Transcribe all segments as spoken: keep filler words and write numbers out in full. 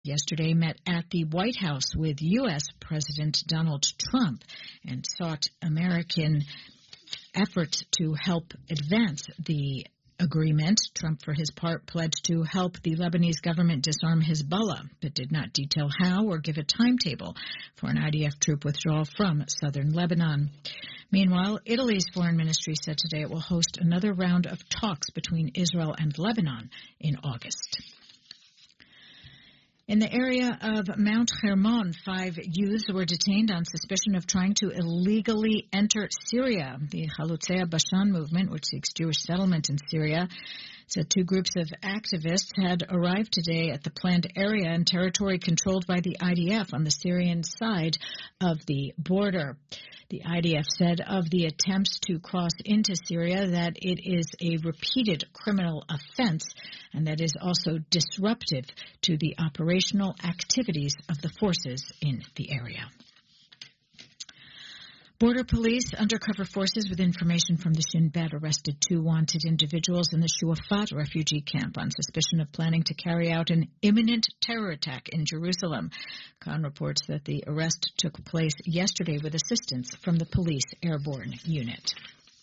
yesterday met at the White House with U S. President Donald Trump and sought American efforts to help advance the agreement. Trump, for his part, pledged to help the Lebanese government disarm Hezbollah, but did not detail how or give a timetable for an I D F troop withdrawal from southern Lebanon. Meanwhile, Italy's foreign ministry said today it will host another round of talks between Israel and Lebanon in August. In the area of Mount Hermon, five youths were detained on suspicion of trying to illegally enter Syria. The Chalutzei Bashan movement, which seeks Jewish settlement in Syria, said two groups of activists had arrived today at the planned area in territory controlled by the I D F on the Syrian side of the border. The I D F said of the attempts to cross into Syria that it is a repeated criminal offense and that is also disruptive to the operational activities of the forces in the area. Border police, undercover forces with information from the Shin Bet arrested two wanted individuals in the Shuafat refugee camp on suspicion of planning to carry out an imminent terror attack in Jerusalem. Khan reports that the arrest took place yesterday with assistance from the police airborne unit.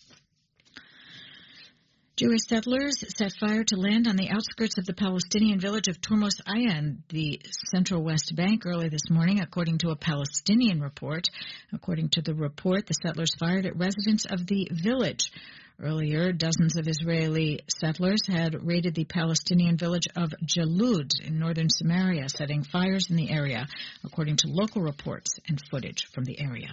Jewish settlers set fire to land on the outskirts of the Palestinian village of Turmos Aya in the central West Bank early this morning, according to a Palestinian report. According to the report, the settlers fired at residents of the village. Earlier, dozens of Israeli settlers had raided the Palestinian village of Jalud in northern Samaria, setting fires in the area, according to local reports and footage from the area.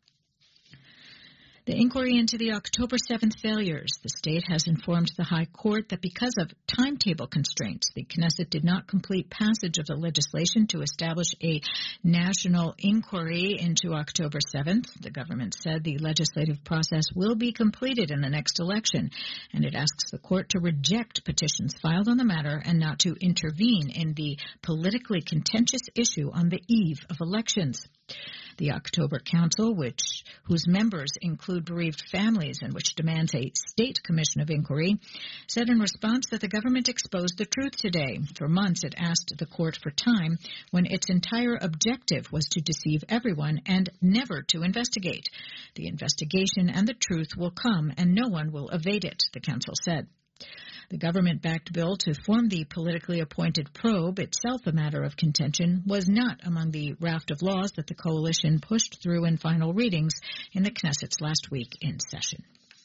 The inquiry into the October seventh failures. The state has informed the High Court that because of timetable constraints, the Knesset did not complete passage of the legislation to establish a national inquiry into October seventh. The government said the legislative process will be completed in the next election, and it asks the court to reject petitions filed on the matter and not to intervene in the politically contentious issue on the eve of elections. The October Council, which whose members include bereaved families and which demands a state commission of inquiry, said in response that the government exposed the truth today. For months, it asked the court for time when its entire objective was to deceive everyone and never to investigate. The investigation and the truth will come, and no one will evade it, the council said. The government-backed bill to form the politically appointed probe, itself a matter of contention, was not among the raft of laws that the coalition pushed through in final readings in the Knesset's last week in session.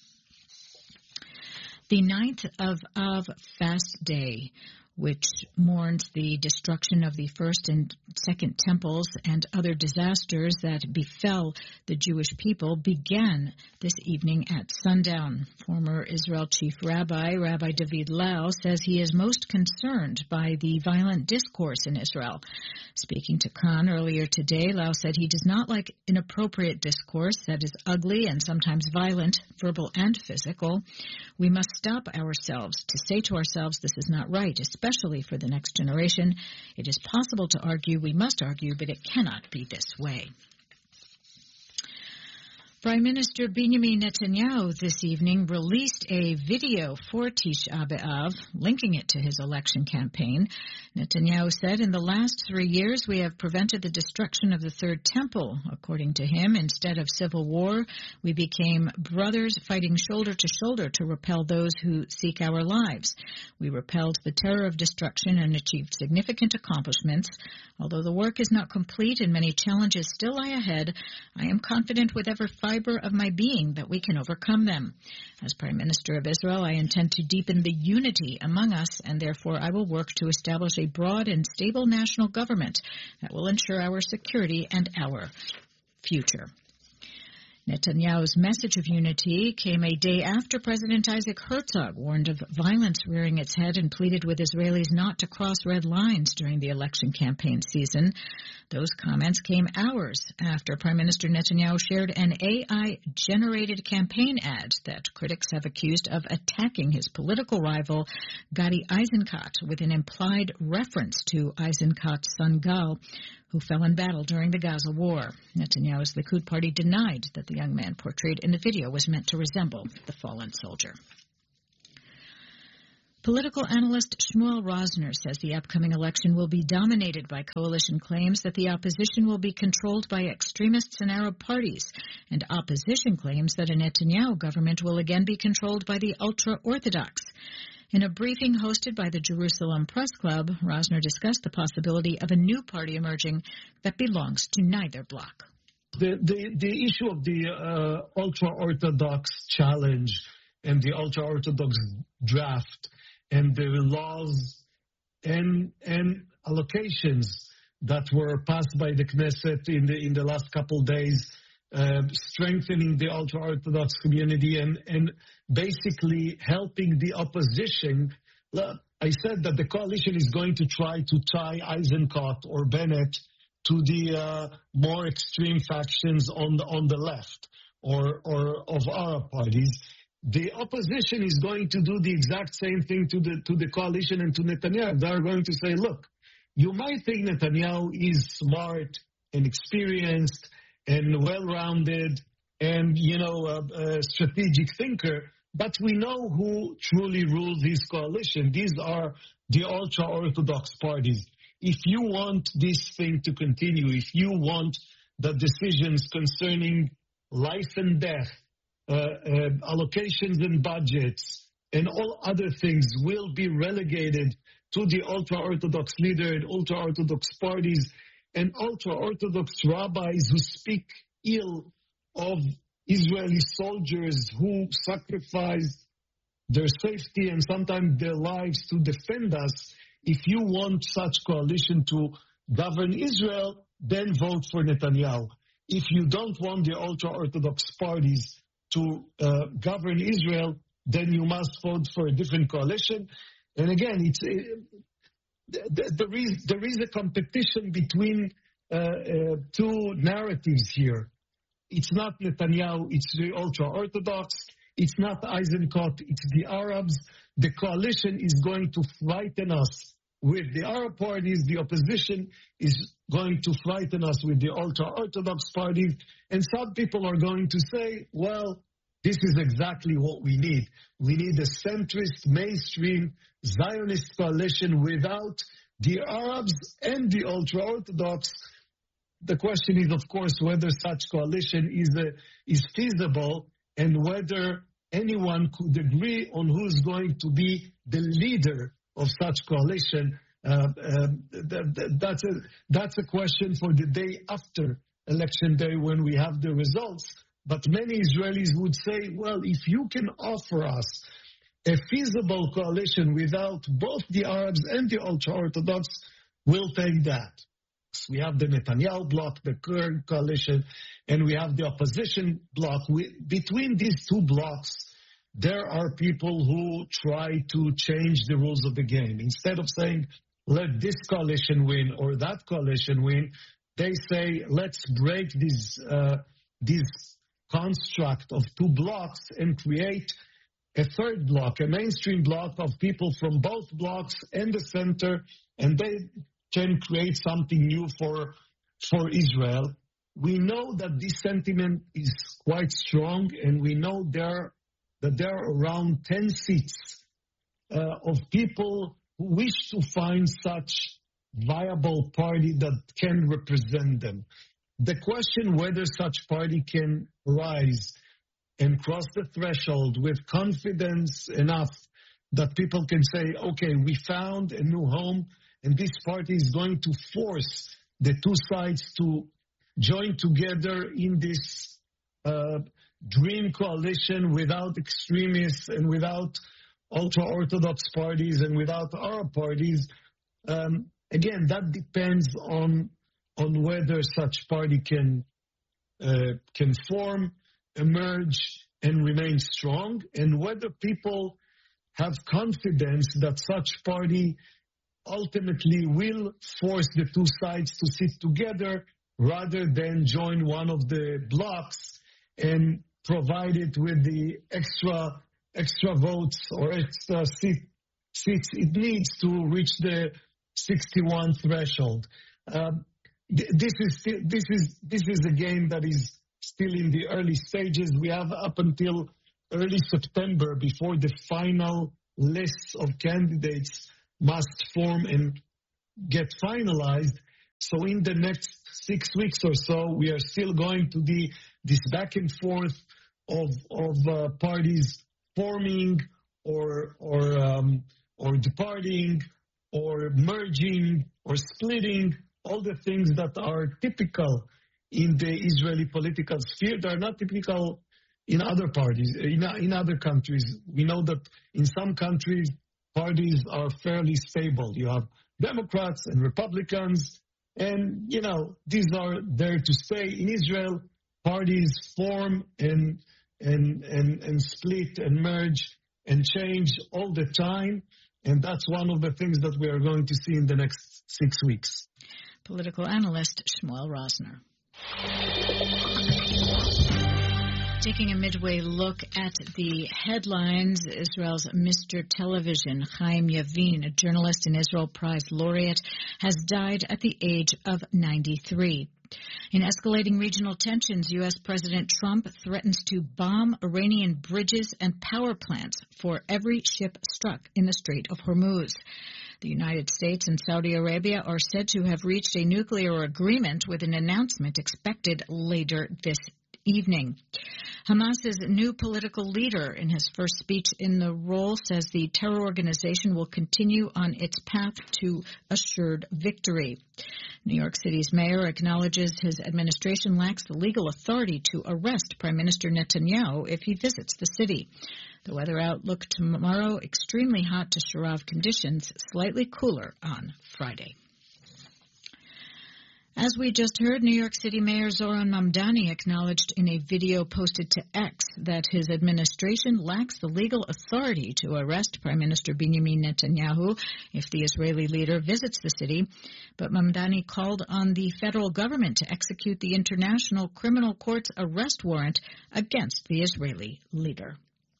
The ninth of Av fast day, which mourns the destruction of the first and second temples and other disasters that befell the Jewish people, began this evening at sundown. Former Israel Chief Rabbi, Rabbi David Lau, says he is most concerned by the violent discourse in Israel. Speaking to Khan earlier today, Lau said he does not like inappropriate discourse that is ugly and sometimes violent, verbal and physical. We must stop ourselves to say to ourselves this is not right, especially for the next generation. It is possible to argue, we must argue, but it cannot be this way. Prime Minister Benjamin Netanyahu this evening released a video for Tisha B'Av, linking it to his election campaign. Netanyahu said, in the last three years, we have prevented the destruction of the Third Temple. According to him, instead of civil war, we became brothers fighting shoulder to shoulder to repel those who seek our lives. We repelled the terror of destruction and achieved significant accomplishments. Although the work is not complete and many challenges still lie ahead, I am confident with every fiber of my being that we can overcome them. As Prime Minister of Israel, I intend to deepen the unity among us, and therefore I will work to establish a broad and stable national government that will ensure our security and our future. Netanyahu's message of unity came a day after President Isaac Herzog warned of violence rearing its head and pleaded with Israelis not to cross red lines during the election campaign season. Those comments came hours after Prime Minister Netanyahu shared an A I-generated campaign ad that critics have accused of attacking his political rival, Gadi Eisenkot, with an implied reference to Eisenkot's son Gal, who fell in battle during the Gaza war. Netanyahu's Likud party denied that the young man portrayed in the video was meant to resemble the fallen soldier. Political analyst Shmuel Rosner says the upcoming election will be dominated by coalition claims that the opposition will be controlled by extremists and Arab parties, and opposition claims that a Netanyahu government will again be controlled by the ultra-Orthodox. In a briefing hosted by the Jerusalem Press Club, Rosner discussed the possibility of a new party emerging that belongs to neither bloc. The, the, the issue of the uh, ultra-Orthodox challenge and the ultra-Orthodox draft and the laws and and allocations that were passed by the Knesset in the in the last couple of days, uh, strengthening the ultra-Orthodox community and, and basically helping the opposition. I said that the coalition is going to try to tie Eisenkot or Bennett to the uh, more extreme factions on the, on the left or or of Arab parties. The opposition is going to do the exact same thing to the to the coalition and to Netanyahu. They are going to say, look, you might think Netanyahu is smart and experienced and well-rounded and, you know, a, a strategic thinker, but we know who truly rules his coalition. These are the ultra-Orthodox parties. If you want this thing to continue, if you want the decisions concerning life and death, Uh, uh, allocations and budgets and all other things will be relegated to the ultra-Orthodox leader and ultra-Orthodox parties and ultra-Orthodox rabbis who speak ill of Israeli soldiers who sacrificed their safety and sometimes their lives to defend us. If you want such coalition to govern Israel, then vote for Netanyahu. If you don't want the ultra-Orthodox parties to uh, govern Israel, then you must vote for a different coalition. And again, it's uh, there is there is a competition between uh, uh, two narratives here. It's not Netanyahu, it's the ultra-Orthodox. It's not Eisenkot, it's the Arabs. The coalition is going to frighten us with the Arab parties. The opposition is going to frighten us with the ultra-Orthodox parties. And some people are going to say, well, this is exactly what we need. We need a centrist, mainstream, Zionist coalition without the Arabs and the ultra-Orthodox. The question is, of course, whether such coalition is a, is feasible and whether anyone could agree on who's going to be the leader of such coalition. Uh, um, that, that, that's, a, that's a question for the day after election day when we have the results. But many Israelis would say, well, if you can offer us a feasible coalition without both the Arabs and the ultra-Orthodox, we'll take that. So we have the Netanyahu bloc, the current coalition, and we have the opposition bloc. We, between these two blocs, there are people who try to change the rules of the game. Instead of saying, let this coalition win or that coalition win, they say, let's break this, uh, this construct of two blocks and create a third block, a mainstream block of people from both blocks and the center, and they can create something new for, for Israel. We know that this sentiment is quite strong, and we know there that there are around ten seats uh, of people who wish to find such viable party that can represent them. The question whether such party can rise and cross the threshold with confidence enough that people can say, okay, we found a new home, and this party is going to force the two sides to join together in this uh, dream coalition without extremists and without ultra-Orthodox parties and without Arab parties. Um, again, that depends on on whether such party can uh, can form, emerge, and remain strong, and whether people have confidence that such party ultimately will force the two sides to sit together rather than join one of the blocks and provide it with the extra extra votes or extra seat, seats it needs to reach the sixty-one threshold. Um, This is still, this is this is a game that is still in the early stages. We have up until early September before the final lists of candidates must form and get finalized. So in the next six weeks or so, we are still going to be this back and forth of of uh, parties forming or or um, or departing or merging or splitting, all the things that are typical in the Israeli political sphere. They are not typical in other parties, in, in other countries. We know that in some countries, parties are fairly stable. You have Democrats and Republicans, and, you know, these are there to stay. In Israel, parties form and and and, and split and merge and change all the time. And that's one of the things that we are going to see in the next six weeks. Political analyst Shmuel Rosner. Taking a midway look at the headlines, Israel's Mister Television, Chaim Yavin, a journalist and Israel Prize laureate, has died at the age of ninety-three. In escalating regional tensions, U S. President Trump threatens to bomb Iranian bridges and power plants for every ship struck in the Strait of Hormuz. The United States and Saudi Arabia are said to have reached a nuclear agreement, with an announcement expected later this evening. Hamas's new political leader, in his first speech in the role, says the terror organization will continue on its path to assured victory. New York City's mayor acknowledges his administration lacks the legal authority to arrest Prime Minister Netanyahu if he visits the city. The weather outlook tomorrow: extremely hot to Sharav conditions, slightly cooler on Friday. As we just heard, New York City Mayor Zohran Mamdani acknowledged in a video posted to X that his administration lacks the legal authority to arrest Prime Minister Benjamin Netanyahu if the Israeli leader visits the city. But Mamdani called on the federal government to execute the International Criminal Court's arrest warrant against the Israeli leader.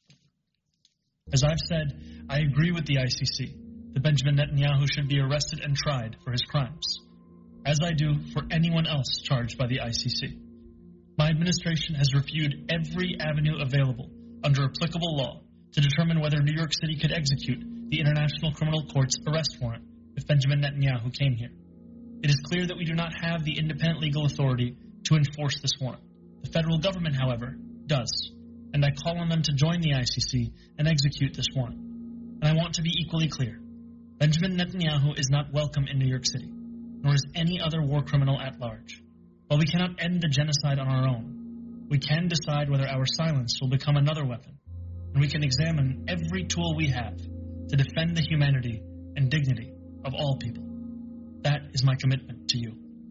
As I've said, I agree with the I C C that Benjamin Netanyahu should be arrested and tried for his crimes, as I do for anyone else charged by the I C C. My administration has reviewed every avenue available under applicable law to determine whether New York City could execute the International Criminal Court's arrest warrant if Benjamin Netanyahu came here. It is clear that we do not have the independent legal authority to enforce this warrant. The federal government, however, does, and I call on them to join the I C C and execute this warrant. And I want to be equally clear. Benjamin Netanyahu is not welcome in New York City, nor is any other war criminal at large. While we cannot end the genocide on our own, we can decide whether our silence will become another weapon, and we can examine every tool we have to defend the humanity and dignity of all people. That is my commitment to you.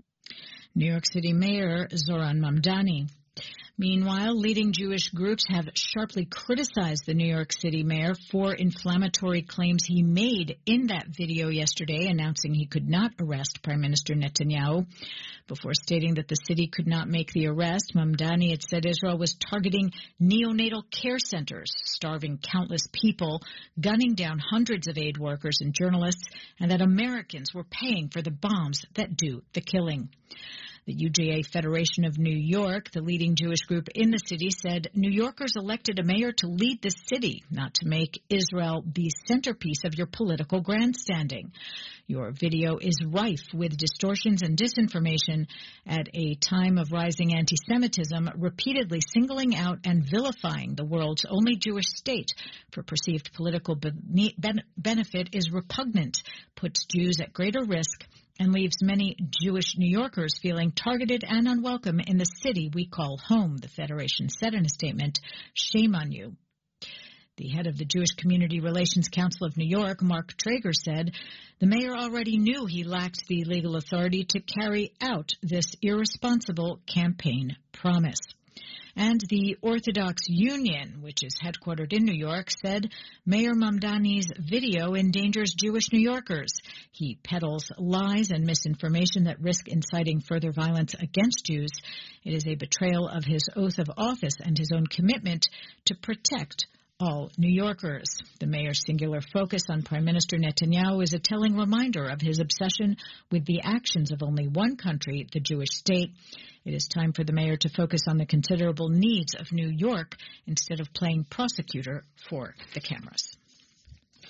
New York City Mayor Zohran Mamdani. Meanwhile, leading Jewish groups have sharply criticized the New York City mayor for inflammatory claims he made in that video yesterday, announcing he could not arrest Prime Minister Netanyahu. Before stating that the city could not make the arrest, Mamdani had said Israel was targeting neonatal care centers, starving countless people, gunning down hundreds of aid workers and journalists, and that Americans were paying for the bombs that do the killing. The U J A Federation of New York, the leading Jewish group in the city, said New Yorkers elected a mayor to lead the city, not to make Israel the centerpiece of your political grandstanding. Your video is rife with distortions and disinformation at a time of rising anti-Semitism, repeatedly singling out and vilifying the world's only Jewish state for perceived political ben- benefit is repugnant, puts Jews at greater risk, and leaves many Jewish New Yorkers feeling targeted and unwelcome in the city we call home, the Federation said in a statement. Shame on you. The head of the Jewish Community Relations Council of New York, Mark Traeger, said the mayor already knew he lacked the legal authority to carry out this irresponsible campaign promise. And the Orthodox Union, which is headquartered in New York, said Mayor Mamdani's video endangers Jewish New Yorkers. He peddles lies and misinformation that risk inciting further violence against Jews. It is a betrayal of his oath of office and his own commitment to protect all New Yorkers. The mayor's singular focus on Prime Minister Netanyahu is a telling reminder of his obsession with the actions of only one country, the Jewish state. It is time for the mayor to focus on the considerable needs of New York instead of playing prosecutor for the cameras.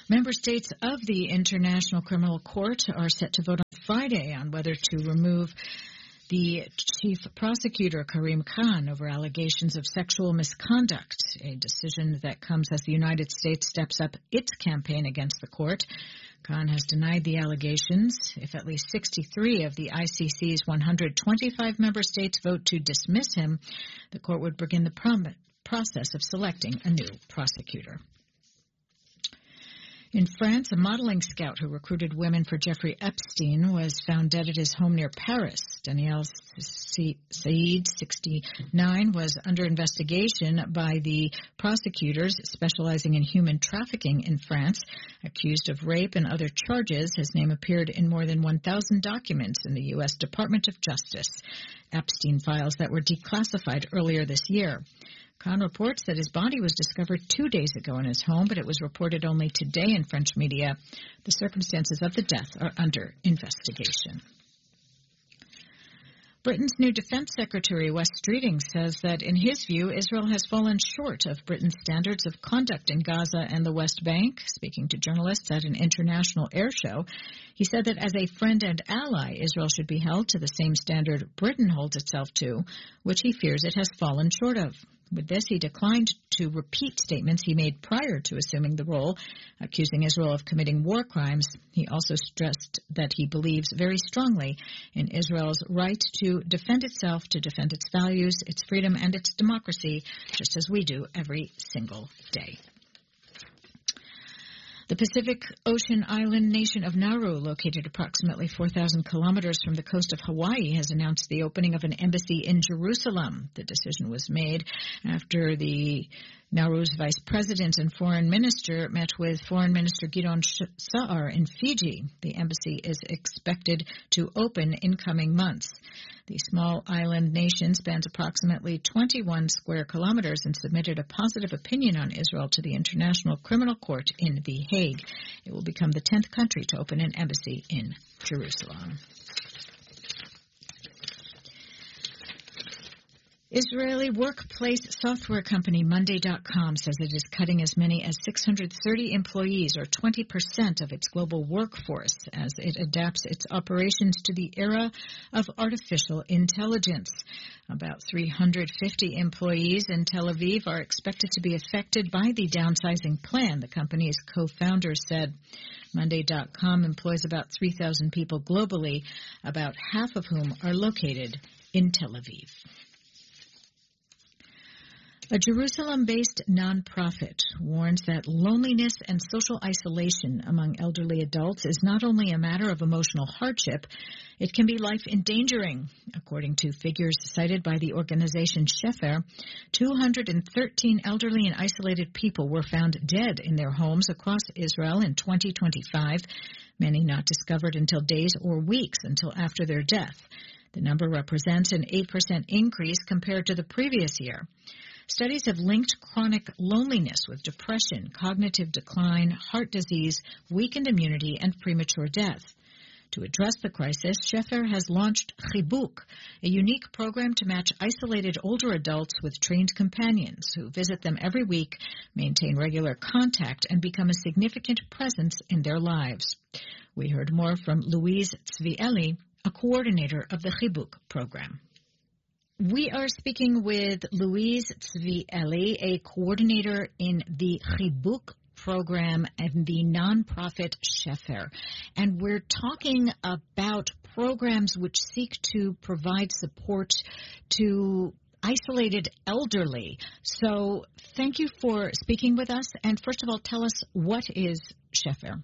Member states of the International Criminal Court are set to vote on Friday on whether to remove the chief prosecutor, Karim Khan, over allegations of sexual misconduct, a decision that comes as the United States steps up its campaign against the court. Khan has denied the allegations. If at least sixty-three of the I C C's one hundred twenty-five member states vote to dismiss him, the court would begin the prom- process of selecting a new prosecutor. In France, a modeling scout who recruited women for Jeffrey Epstein was found dead at his home near Paris. Daniel Said, sixty-nine, was under investigation by the prosecutors specializing in human trafficking in France. Accused of rape and other charges, his name appeared in more than one thousand documents in the U S Department of Justice, Epstein files that were declassified earlier this year. Khan reports that his body was discovered two days ago in his home, but it was reported only today in French media. The circumstances of the death are under investigation. Britain's new Defense Secretary, Wes Streeting, says that, in his view, Israel has fallen short of Britain's standards of conduct in Gaza and the West Bank. Speaking to journalists at an international air show, he said that as a friend and ally, Israel should be held to the same standard Britain holds itself to, which he fears it has fallen short of. With this, he declined to repeat statements he made prior to assuming the role, accusing Israel of committing war crimes. He also stressed that he believes very strongly in Israel's right to defend itself, to defend its values, its freedom, and its democracy, just as we do every single day. The Pacific Ocean island nation of Nauru, located approximately four thousand kilometers from the coast of Hawaii, has announced the opening of an embassy in Jerusalem. The decision was made after the Nauru's vice president and foreign minister met with Foreign Minister Gideon Sa'ar in Fiji. The embassy is expected to open in coming months. The small island nation spans approximately twenty-one square kilometers and submitted a positive opinion on Israel to the International Criminal Court in The Hague. It will become the tenth country to open an embassy in Jerusalem. Israeli workplace software company Monday dot com says it is cutting as many as six hundred thirty employees, or twenty percent of its global workforce, as it adapts its operations to the era of artificial intelligence. About three hundred fifty employees in Tel Aviv are expected to be affected by the downsizing plan, the company's co-founder said. Monday dot com employs about three thousand people globally, about half of whom are located in Tel Aviv. A Jerusalem-based nonprofit warns that loneliness and social isolation among elderly adults is not only a matter of emotional hardship, it can be life-endangering. According to figures cited by the organization Shefer, two hundred thirteen elderly and isolated people were found dead in their homes across Israel in twenty twenty-five, many not discovered until days or weeks until after their death. The number represents an eight percent increase compared to the previous year. Studies have linked chronic loneliness with depression, cognitive decline, heart disease, weakened immunity, and premature death. To address the crisis, Shefer has launched Chibuk, a unique program to match isolated older adults with trained companions who visit them every week, maintain regular contact, and become a significant presence in their lives. We heard more from Louise Tzvieli, a coordinator of the Chibuk program. We are speaking with Louise Tzvieli, a coordinator in the Chibuk program and the nonprofit Shefer. And we're talking about programs which seek to provide support to isolated elderly. So thank you for speaking with us. And first of all, tell us, what is Shefer?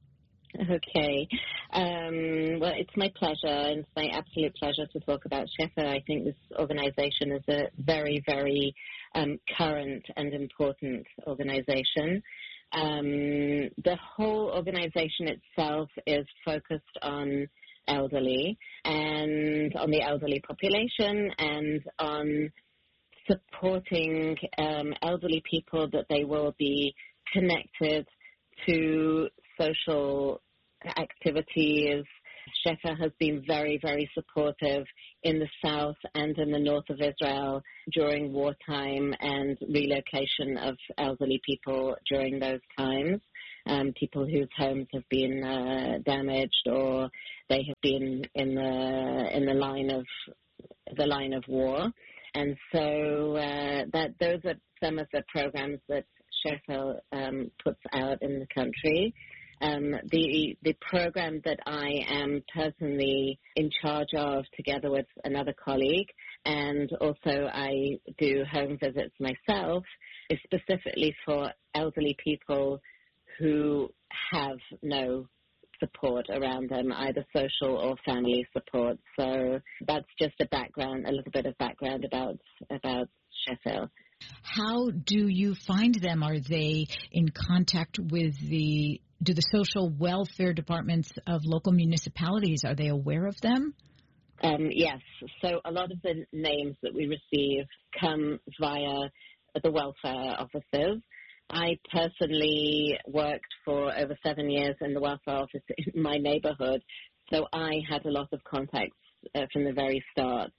Okay. Um, well, it's my pleasure, and it's my absolute pleasure to talk about Shefer. I think this organization is a very, very um, current and important organization. Um, the whole organization itself is focused on elderly and on the elderly population and on supporting um, elderly people that they will be connected to social activities. Shefer has been very, very supportive in the south and in the north of Israel during wartime and relocation of elderly people during those times. um, people whose homes have been uh, damaged or they have been in the in the line of the line of war. And so uh, that those are some of the programs that Sheffield um, puts out in the country. Um, the the program that I am personally in charge of, together with another colleague, and also I do home visits myself, is specifically for elderly people who have no support around them, either social or family support. So that's just a background, a little bit of background about about Sheffield. How do you find them? Are they in contact with the, do the social welfare departments of local municipalities, are they aware of them? Um, yes. So a lot of the names that we receive come via the welfare offices. I personally worked for over seven years in the welfare office in my neighborhood, so I had a lot of contacts uh, from the very start.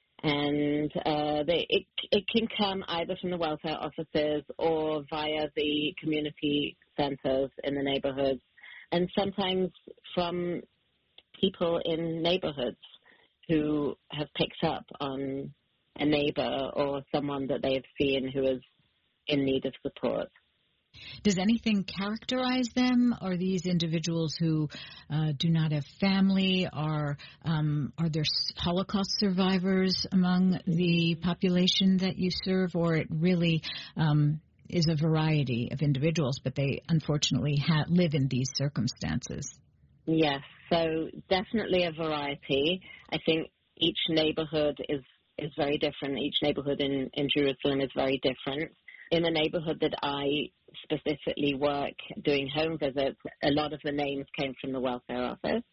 And uh, they, it, it can come either from the welfare offices or via the community centers in the neighborhoods, and sometimes from people in neighborhoods who have picked up on a neighbor or someone that they have seen who is in need of support. Does anything characterize them? Are these individuals who uh, do not have family? Are um, are there Holocaust survivors among the population that you serve, or it really um, is a variety of individuals, but they unfortunately ha- live in these circumstances? Yes, so definitely a variety. I think each neighborhood is, is very different. Each neighborhood in, in Jerusalem is very different. In the neighborhood that I specifically work doing home visits, a lot of the names came from the welfare office.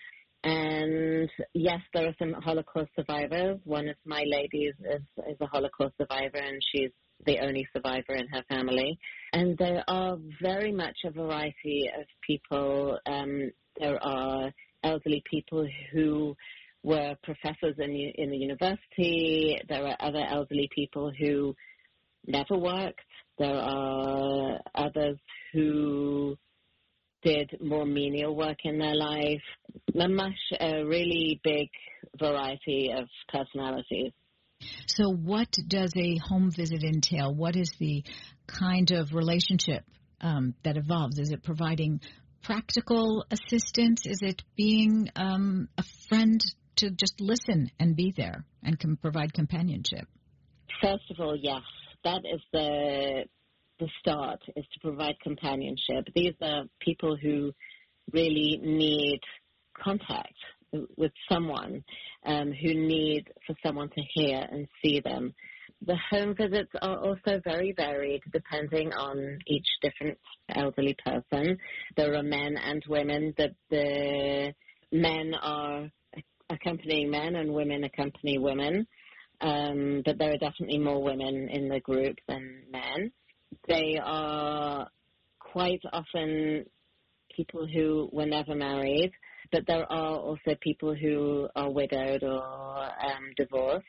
And yes, there are some Holocaust survivors. One of my ladies is, is a Holocaust survivor, and she's the only survivor in her family. And there are very much a variety of people. Um, there are elderly people who were professors in, in the university. There are other elderly people who never worked. There are others who did more menial work in their life. Mamash, a really big variety of personalities. So what does a home visit entail? What is the kind of relationship um, that evolves? Is it providing practical assistance? Is it being um, a friend to just listen and be there and can provide companionship? First of all, yes. That is the the start, is to provide companionship. These are people who really need contact with someone, um, who need for someone to hear and see them. The home visits are also very varied depending on each different elderly person. There are men and women. That the men are accompanying men and women accompany women. Um, but there are definitely more women in the group than men. They are quite often people who were never married, but there are also people who are widowed or um, divorced.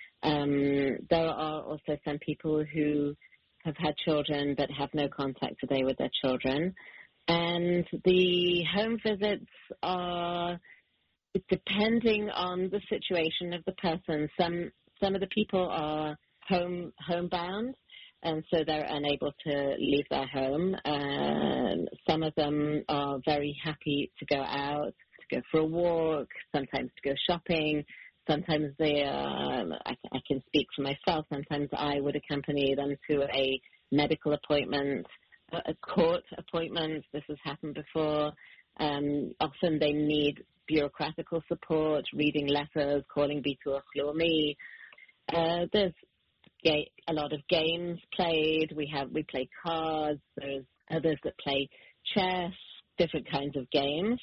Um, there are also some people who have had children but have no contact today with their children. And the home visits are depending on the situation of the person. Some Some of the people are home homebound, and so they're unable to leave their home. Um, some of them are very happy to go out, to go for a walk, sometimes to go shopping. Sometimes they, uh, I, I can speak for myself, sometimes I would accompany them to a medical appointment, a, a court appointment. This has happened before. Um, often they need bureaucratical support, reading letters, calling Bitur Hlumi. Uh, there's ga- a lot of games played. We have we play cards. There's others that play chess, different kinds of games,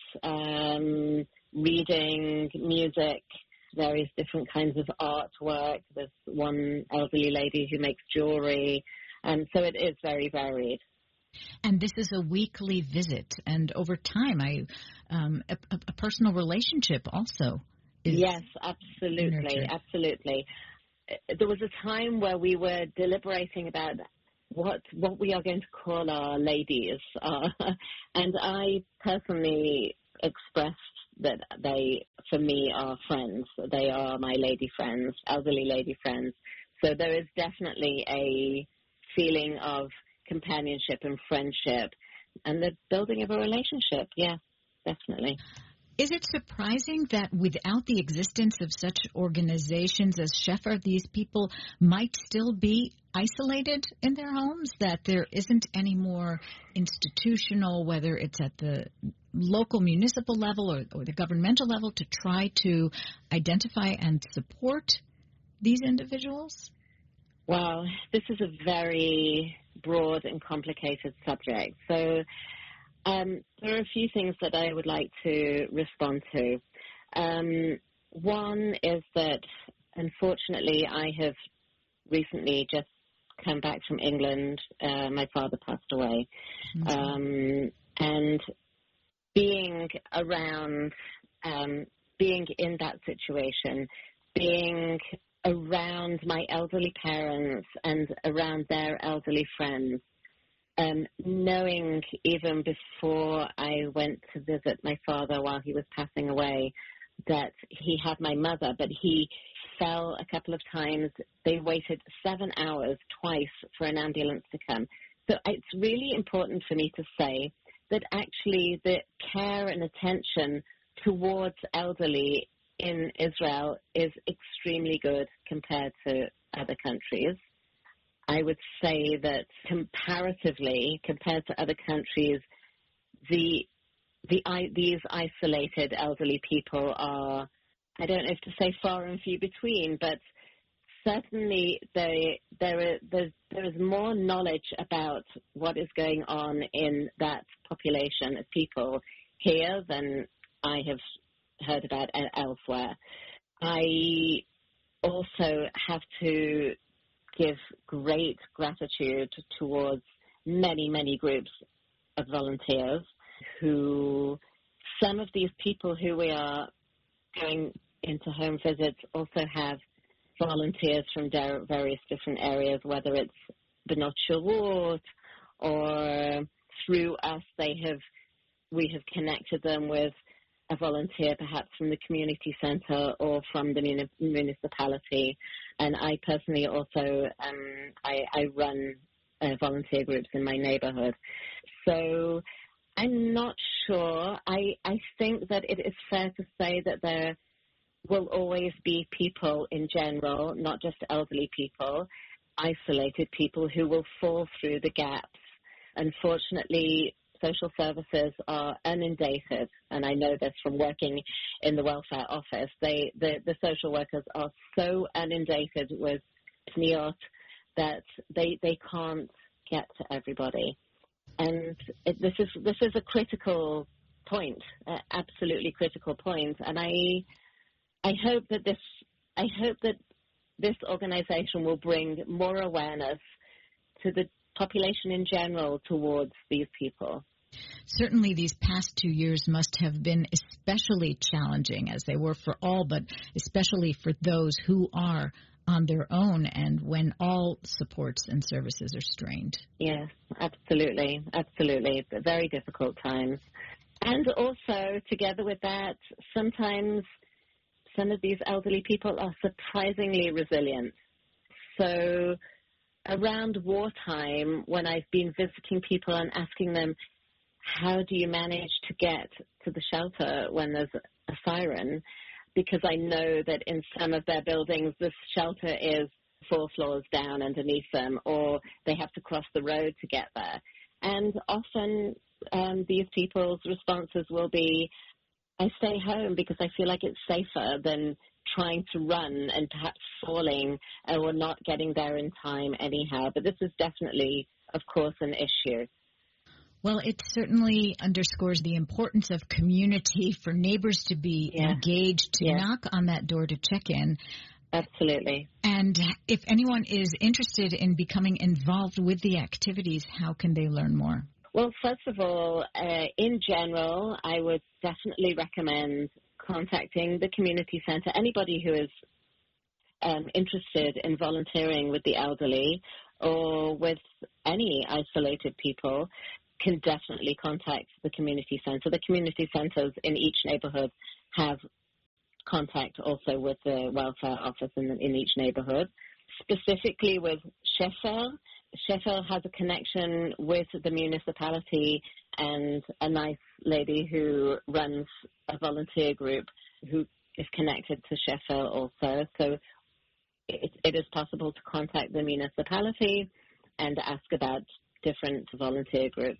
um, reading, music, various different kinds of artwork. There's one elderly lady who makes jewelry, and so it is very varied. And this is a weekly visit, and over time, I um, a, a personal relationship also is yes, absolutely, nurtured. absolutely. There was a time where we were deliberating about what what we are going to call our ladies are. And I personally expressed that they, for me, are friends. They are my lady friends, elderly lady friends. So there is definitely a feeling of companionship and friendship and the building of a relationship. Yeah, definitely. Is it surprising that without the existence of such organizations as Shefa, these people might still be isolated in their homes, that there isn't any more institutional, whether it's at the local municipal level or, or the governmental level, to try to identify and support these individuals? Well, this is a very broad and complicated subject. So Um, there are a few things that I would like to respond to. Um, one is that, unfortunately, I have recently just come back from England. Uh, my father passed away. Mm-hmm. Um, and being around, um, being in that situation, being around my elderly parents and around their elderly friends, Um, knowing even before I went to visit my father while he was passing away that he had my mother, but he fell a couple of times. They waited seven hours twice for an ambulance to come. So it's really important for me to say that actually the care and attention towards elderly in Israel is extremely good compared to other countries. I would say that comparatively, compared to other countries, the the these isolated elderly people are, I don't know if to say far and few between, but certainly they, there, are, there, there is more knowledge about what is going on in that population of people here than I have heard about elsewhere. I also have to give great gratitude towards many, many groups of volunteers who, some of these people who we are going into home visits also have volunteers from various different areas, whether it's Benot Shirut or through us they have, we have connected them with a volunteer perhaps from the community center or from the muni- municipality. And I personally also, um, I, I run uh, volunteer groups in my neighborhood. So I'm not sure. I, I think that it is fair to say that there will always be people in general, not just elderly people, isolated people who will fall through the gaps. Unfortunately, social services are inundated, and I know this from working in the welfare office. They, the, the social workers are so inundated with pniot that they they can't get to everybody. And it, this is this is a critical point, uh, absolutely critical point. And I I hope that this I hope that this organization will bring more awareness to the population in general towards these people. Certainly these past two years must have been especially challenging, as they were for all, but especially for those who are on their own and when all supports and services are strained. Yes, absolutely, absolutely. Very difficult times. And also, together with that, sometimes some of these elderly people are surprisingly resilient. So around wartime, when I've been visiting people and asking them, how do you manage to get to the shelter when there's a siren? Because I know that in some of their buildings, the shelter is four floors down underneath them, or they have to cross the road to get there. And often um, these people's responses will be, I stay home because I feel like it's safer than trying to run and perhaps falling or not getting there in time anyhow. But this is definitely, of course, an issue. Well, it certainly underscores the importance of community, for neighbors to be yeah. engaged, to yeah. knock on that door to check in. Absolutely. And if anyone is interested in becoming involved with the activities, how can they learn more? Well, first of all, uh, in general, I would definitely recommend contacting the community center. Anybody who is um, interested in volunteering with the elderly or with any isolated people, can definitely contact the community center. The community centers in each neighborhood have contact also with the welfare office in, in each neighborhood. Specifically with Shefer, Shefer has a connection with the municipality and a nice lady who runs a volunteer group who is connected to Shefer also. So it, it is possible to contact the municipality and ask about different volunteer groups.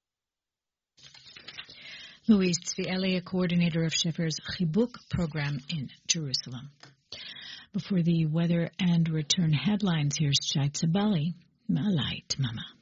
Louise Tzvi, coordinator of Shefer's Chibuk program in Jerusalem. Before the weather and return headlines, here's Shai Tzabali, Malay Mama.